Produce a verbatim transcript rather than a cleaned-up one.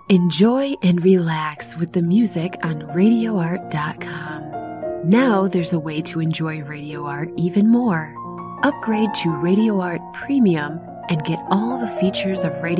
Enjoy and relax with the music on radio art dot com. Now there's a way to enjoy Radio Art even more. Upgrade to Radio Art Premium and get all the features of Radio